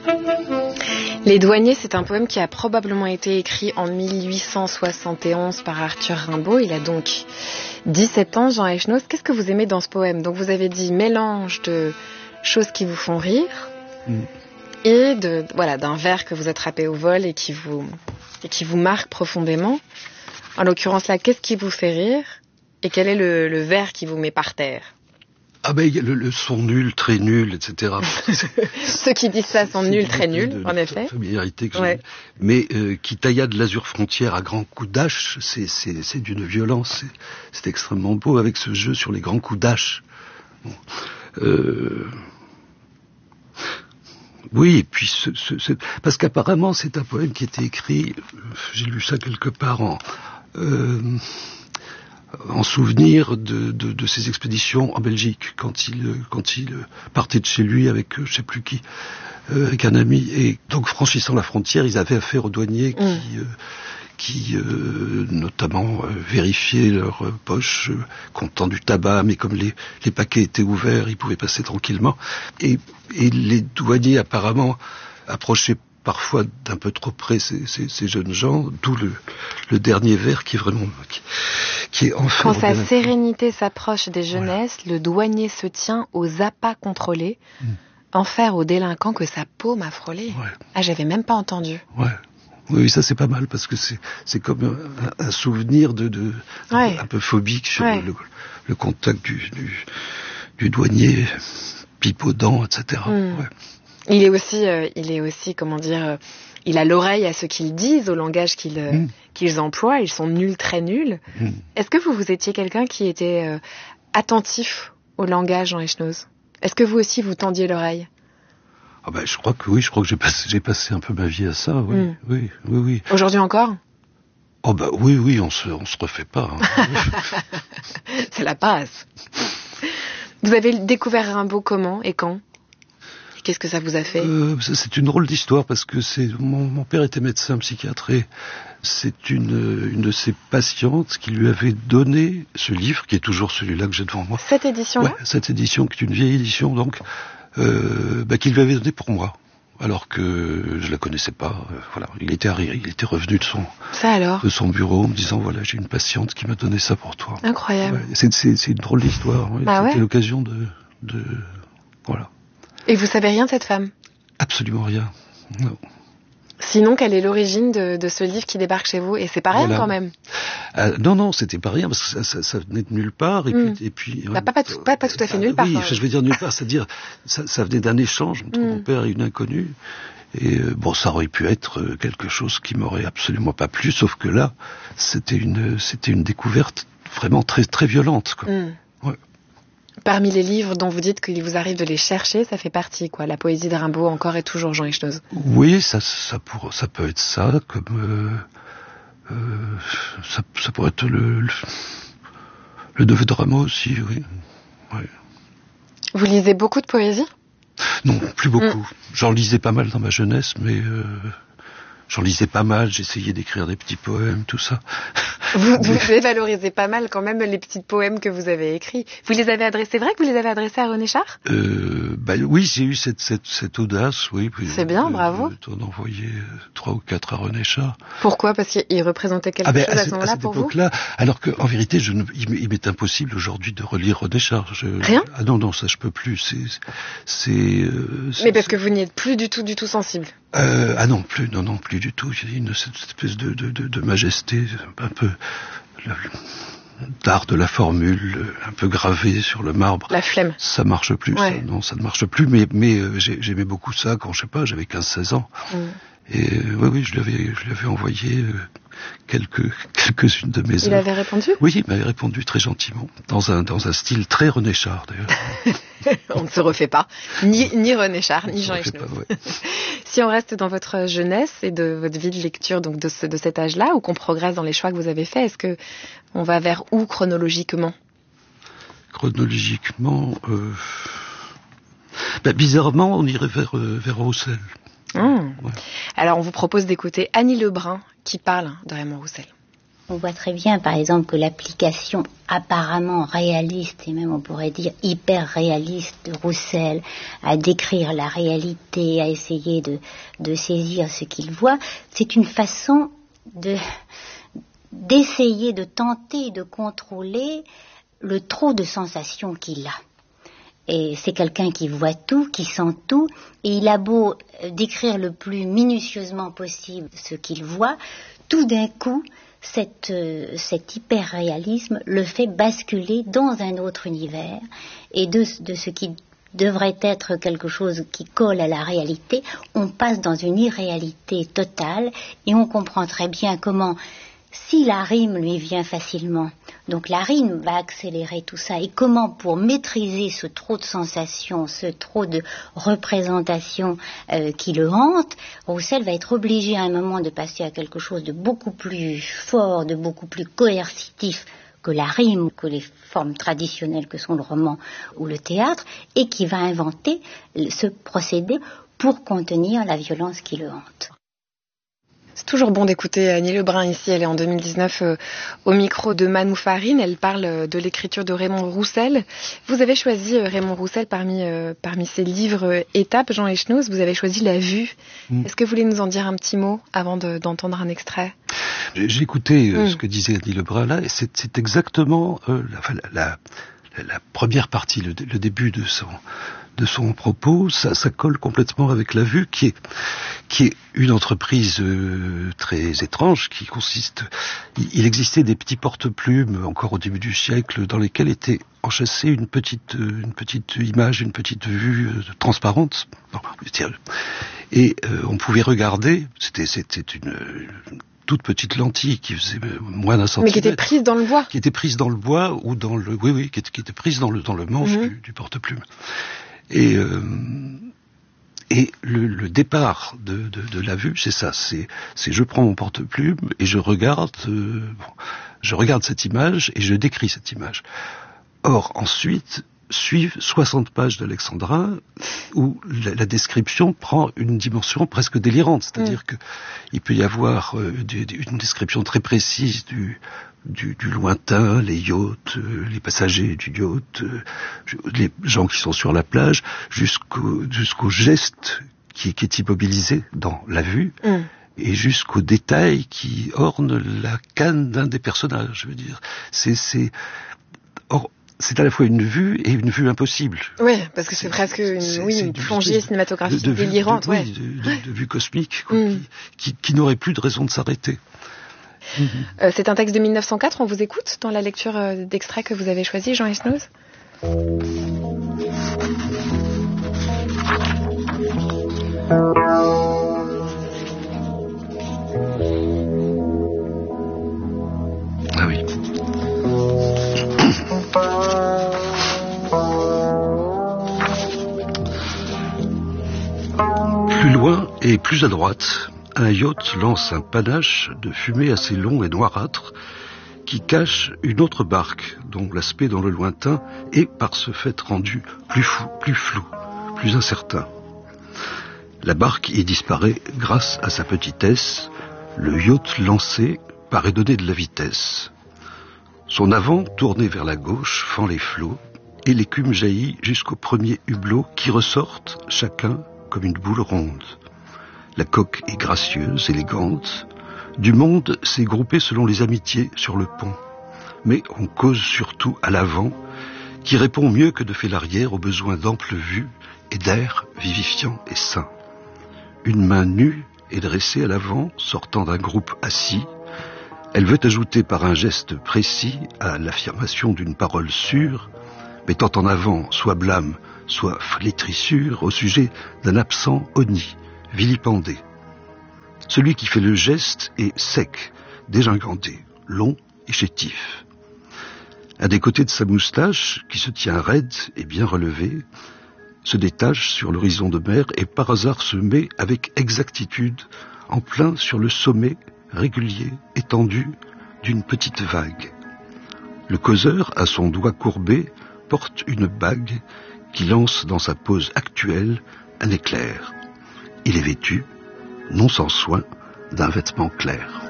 Les Douaniers, c'est un poème qui a probablement été écrit en 1871 par Arthur Rimbaud. Il a donc 17 ans, Jean Echenoz. Qu'est-ce que vous aimez dans ce poème? Donc vous avez dit mélange de choses qui vous font rire et d'un vers que vous attrapez au vol et qui vous marque profondément. En l'occurrence là, qu'est-ce qui vous fait rire et quel est le vers qui vous met par terre? Ah ben le son nul, très nul, etc. Ceux qui disent ça sont nuls, très nuls, en effet. Familiarité que j'ai. Mais qui tailla de l'azur frontière à grands coups d'hache, c'est d'une violence. C'est extrêmement beau avec ce jeu sur les grands coups d'hache. Oui, et puis parce qu'apparemment c'est un poème qui était écrit, j'ai lu ça quelque part en souvenir de ses expéditions en Belgique, quand il partait de chez lui avec je sais plus qui, avec un ami, et donc franchissant la frontière, ils avaient affaire aux douaniers qui notamment vérifiaient leurs poches contenant du tabac, mais comme les paquets étaient ouverts, ils pouvaient passer tranquillement, et les douaniers apparemment approchaient parfois d'un peu trop près ces jeunes gens, d'où le dernier vers qui est vraiment qui est enfin. Quand sa sérénité s'approche des jeunesses, le douanier se tient aux appâts contrôlés, enfer aux délinquants que sa paume a frôlé. Ah, j'avais même pas entendu. Oui, ça c'est pas mal parce que c'est comme un souvenir un peu phobique sur le contact du douanier, pipe aux dents, etc. Il est aussi, comment dire, il a l'oreille à ce qu'ils disent, au langage qu'ils emploient. Ils sont nuls, très nuls. Est-ce que vous étiez quelqu'un qui était attentif au langage en Echenoz? Est-ce que vous aussi vous tendiez l'oreille? Ah ben, je crois que j'ai passé un peu ma vie à ça, oui. Aujourd'hui encore? Oh ben oui, on se refait pas. C'est la base. Vous avez découvert Rimbaud comment et quand? Qu'est-ce que ça vous a fait? C'est une drôle d'histoire parce que mon père était médecin psychiatre et c'est une de ses patientes qui lui avait donné ce livre, qui est toujours celui-là que j'ai devant moi. Cette édition-là? Ouais, cette édition qui est une vieille édition donc, qu'il lui avait donné pour moi. Alors que je la connaissais pas, voilà. Il était revenu de son bureau en me disant voilà, j'ai une patiente qui m'a donné ça pour toi. Incroyable. Ouais, c'est une drôle d'histoire. C'était l'occasion de voilà. Et vous savez rien de cette femme? Absolument rien, non. Sinon, quelle est l'origine de ce livre qui débarque chez vous? Et c'est pas rien quand même. Non, c'était pas rien parce que ça venait de nulle part et puis. Pas tout à fait nulle part. Oui, je veux dire nulle part, c'est-à-dire ça venait d'un échange entre mon père et une inconnue. Et ça aurait pu être quelque chose qui m'aurait absolument pas plu, sauf que là, c'était une découverte vraiment très très violente, quoi. Parmi les livres dont vous dites qu'il vous arrive de les chercher, ça fait partie, quoi. La poésie de Rimbaud, encore et toujours, Jean Echenoz. Oui, ça peut être ça, comme ça pourrait être le neveu de Rameau aussi, oui. Vous lisez beaucoup de poésie? Non, plus beaucoup. J'en lisais pas mal dans ma jeunesse, mais j'en lisais pas mal, j'essayais d'écrire des petits poèmes, tout ça. Vous dévalorisez pas mal quand même les petits poèmes que vous avez écrits. Vous les avez adressés, c'est vrai que vous les avez adressés à René Char? Oui, j'ai eu cette audace, oui. C'est bien, bravo. D'en envoyer 3 ou 4 à René Char. Pourquoi? Parce qu'il représentait quelque chose à ce moment-là pour vous? À cette époque-là, alors qu'en vérité, il m'est impossible aujourd'hui de relire René Char. Rien? Ah non, ça je peux plus. Mais parce que vous n'y êtes plus du tout sensible. Non, plus du tout. Il y a cette espèce de majesté, un peu d'art de la formule, un peu gravé sur le marbre. La flemme. Ça marche plus. Ça ne marche plus. Mais j'aimais beaucoup ça quand j'avais 15-16 ans. Et oui, je lui avais envoyé quelques-unes de mes œuvres. Il avait répondu? Oui, il m'avait répondu très gentiment, dans un style très René Char d'ailleurs. On ne se refait pas, ni René Char, ni Jean Echenoz. Si on reste dans votre jeunesse et de votre vie de lecture, donc de cet âge-là, ou qu'on progresse dans les choix que vous avez faits, est-ce que on va vers où chronologiquement? Chronologiquement, bizarrement, on irait vers Roussel. Alors, on vous propose d'écouter Annie Lebrun qui parle de Raymond Roussel. On voit très bien, par exemple, que l'application apparemment réaliste, et même on pourrait dire hyper réaliste de Roussel, à décrire la réalité, à essayer de saisir ce qu'il voit, c'est une façon d'essayer de tenter de contrôler le trop de sensations qu'il a. Et c'est quelqu'un qui voit tout, qui sent tout, et il a beau décrire le plus minutieusement possible ce qu'il voit, tout d'un coup, cet hyper-réalisme le fait basculer dans un autre univers, et de ce qui devrait être quelque chose qui colle à la réalité, on passe dans une irréalité totale, et on comprend très bien comment, si la rime lui vient facilement, donc la rime va accélérer tout ça, et comment pour maîtriser ce trop de sensations, ce trop de représentations qui le hantent, Roussel va être obligé à un moment de passer à quelque chose de beaucoup plus fort, de beaucoup plus coercitif que la rime, que les formes traditionnelles que sont le roman ou le théâtre, et qui va inventer ce procédé pour contenir la violence qui le hante. C'est toujours bon d'écouter Annie Lebrun ici. Elle est en 2019 au micro de Manou Farine. Elle parle de l'écriture de Raymond Roussel. Vous avez choisi Raymond Roussel parmi ses livres étapes, Jean Echenoz. Vous avez choisi La Vue. Est-ce que vous voulez nous en dire un petit mot avant d'entendre un extrait? J'ai écouté ce que disait Annie Lebrun là, et c'est exactement la première partie, le début de son propos, ça colle complètement avec La Vue, qui est une entreprise très étrange, qui consiste... Il existait des petits porte-plumes, encore au début du siècle, dans lesquels était enchâssée une petite image, une petite vue transparente. Et on pouvait regarder, c'était une toute petite lentille qui faisait moins d'un centimètre. Mais qui était prise dans le bois. Qui était prise dans le bois ou dans le... Oui, qui était prise dans le manche du porte-plume. Et le départ de La Vue, c'est ça, c'est je prends mon porte-plume et je regarde cette image et je décris cette image. Or, ensuite, suivent 60 pages d'Alexandrin où la description prend une dimension presque délirante, c'est-à-dire que il peut y avoir une description très précise du lointain, les yachts, les passagers du yacht, les gens qui sont sur la plage, jusqu'au geste qui est immobilisé dans La Vue, et jusqu'au détail qui orne la canne d'un des personnages. Je veux dire, c'est à la fois une vue et une vue impossible. Oui, parce que c'est presque une plongée cinématographique délirante. De vue cosmique, quoi, qui n'aurait plus de raison de s'arrêter. C'est un texte de 1904, on vous écoute dans la lecture d'extrait que vous avez choisi, Jean Echenoz. Ah oui. Plus loin et plus à droite, un yacht lance un panache de fumée assez long et noirâtre qui cache une autre barque dont l'aspect dans le lointain est par ce fait rendu plus flou, plus incertain. La barque y disparaît grâce à sa petitesse, le yacht lancé paraît donner de la vitesse. Son avant, tourné vers la gauche, fend les flots, et l'écume jaillit jusqu'au premier hublot qui ressortent, chacun comme une boule ronde. La coque est gracieuse, élégante. Du monde s'est groupé selon les amitiés sur le pont. Mais on cause surtout à l'avant, qui répond mieux que de fait l'arrière aux besoins d'ample vue et d'air vivifiant et sain. Une main nue est dressée à l'avant, sortant d'un groupe assis. Elle veut ajouter par un geste précis à l'affirmation d'une parole sûre, mettant en avant soit blâme, soit flétrissure au sujet d'un absent honni, vilipendé. Celui qui fait le geste est sec, dégingandé, long et chétif. Un des côtés de sa moustache, qui se tient raide et bien relevée, se détache sur l'horizon de mer et par hasard se met avec exactitude en plein sur le sommet régulier, étendu d'une petite vague. Le causeur, à son doigt courbé, porte une bague qui lance dans sa pose actuelle un éclair. Il est vêtu, non sans soin, d'un vêtement clair.